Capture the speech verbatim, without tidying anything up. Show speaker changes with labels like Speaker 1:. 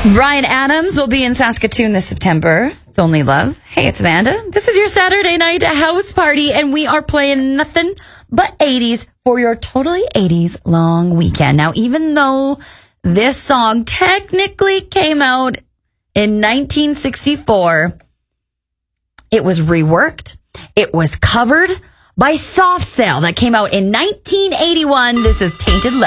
Speaker 1: Bryan Adams will be in Saskatoon this September. It's Only Love. Hey, it's Amanda. This is your Saturday night house party, and we are playing nothing but eighties for your totally eighties long weekend. Now, even though this song technically came out in nineteen sixty-four, it was reworked. It was covered by Soft Cell that came out in nineteen eighty-one. This is Tainted Love.